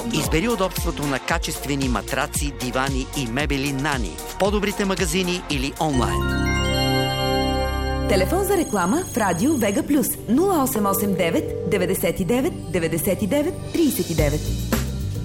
Избери удобството на качествени матраци, дивани и мебели Нани в по-добрите магазини или онлайн. Телефон за реклама в Радио Вега Плюс 0889 99 99 39.